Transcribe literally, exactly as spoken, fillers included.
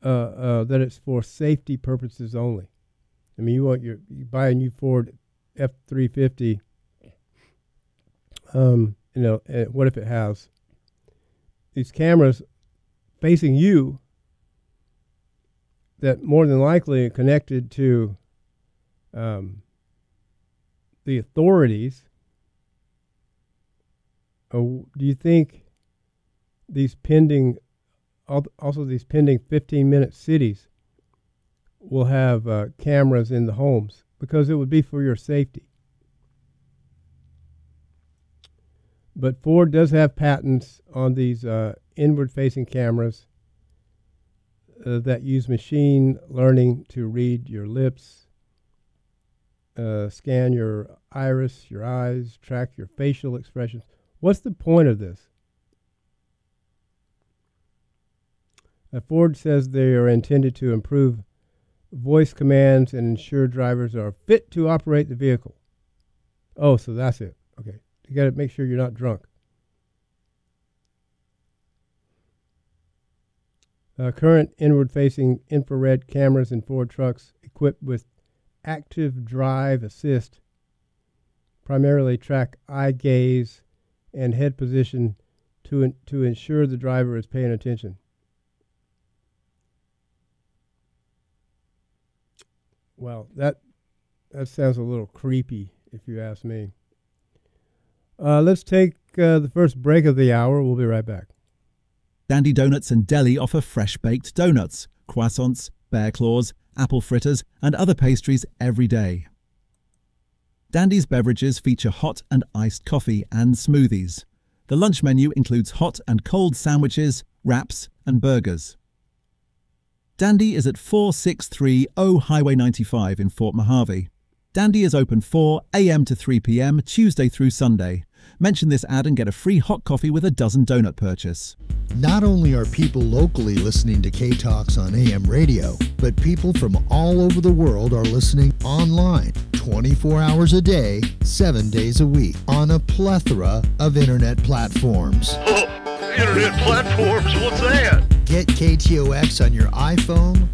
uh, uh, that it's for safety purposes only. I mean, you want your you buy a new Ford F three fifty. Um, you know, uh, what if it has these cameras facing you that more than likely are connected to um, the authorities? Or do you think these pending, also these pending fifteen-minute cities will have uh, cameras in the homes? Because it would be for your safety. But Ford does have patents on these uh, inward-facing cameras uh, that use machine learning to read your lips, uh, scan your iris, your eyes, track your facial expressions. What's the point of this? Uh, Ford says they are intended to improve voice commands and ensure drivers are fit to operate the vehicle. Oh, so that's it. Okay. You got to make sure you're not drunk. Uh, current inward-facing infrared cameras in Ford trucks equipped with active drive assist primarily track eye gaze and head position to in, to ensure the driver is paying attention. Well, that that sounds a little creepy, if you ask me. Uh, let's take uh, the first break of the hour. We'll be right back. Dandy Donuts and Deli offer fresh-baked donuts, croissants, bear claws, apple fritters, and other pastries every day. Dandy's beverages feature hot and iced coffee and smoothies. The lunch menu includes hot and cold sandwiches, wraps, and burgers. Dandy is at four six three zero Highway ninety-five in Fort Mojave. Dandy is open four a m to three p m Tuesday through Sunday. Mention this ad and get a free hot coffee with a dozen donut purchase. Not only are people locally listening to K-Talks on A M radio, but people from all over the world are listening online twenty-four hours a day, seven days a week on a plethora of internet platforms. Oh, internet platforms? What's that? Get K T O X on your iPhone,